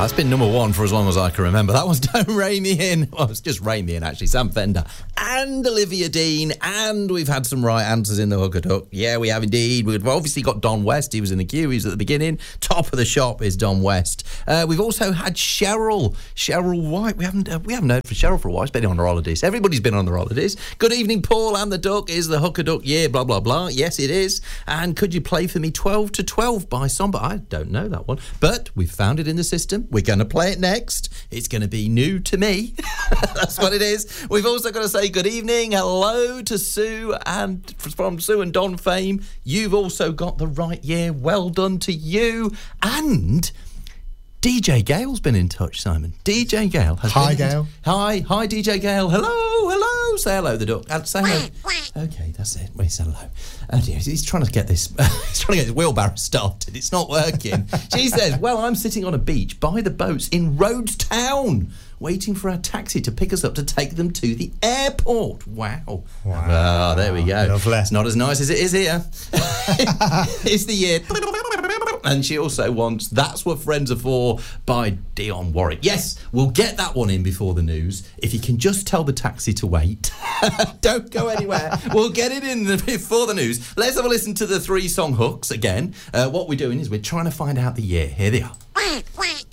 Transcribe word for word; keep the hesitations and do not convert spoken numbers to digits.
That's been number one for as long as I can remember. That was Don't Rein Me In. Well, it's just Rein Me In, actually. Sam Fender and Olivia Dean. And we've had some right answers in the Hooker Duck. Yeah, we have indeed. We've obviously got Don West. He was in the queue. He was at the beginning. Top of the shop is Don West. Uh, we've also had Cheryl. Cheryl White. We haven't uh, we haven't heard from Cheryl for a while. She's been on her holidays. Everybody's been on their holidays. Good evening, Paul and the Duck. Is the Hooker Duck year, blah, blah, blah. Yes, it is. And could you play for me twelve to twelve by Somber? I don't know that one. But we've found it in the system. We're going to play it next. It's going to be new to me. That's what it is. We've also got to say good evening, hello to Sue, and from Sue and Don fame. You've also got the right year. Well done to you. And D J Gale's been in touch, Simon. D J Gale has Hi, been in Gale. t- Hi, hi, D J Gale. Hello, hello. Say hello, the duck. Uh, say hello. Okay, that's it. Well, he said hello. Oh dear, he's trying to get this. He's trying to get his wheelbarrow started. It's not working. She says, "Well, I'm sitting on a beach by the boats in Rhodes Town, waiting for our taxi to pick us up to take them to the airport." Wow. Wow. Oh, there we go. Lovely. It's not as nice as it is here. It's the year. And she also wants That's What Friends Are For by Dionne Warwick. Yes, we'll get that one in before the news. If you can just tell the taxi to wait. Don't go anywhere. We'll get it in the, before the news. Let's have a listen to the three song hooks again. Uh, what we're doing is we're trying to find out the year. Here they are.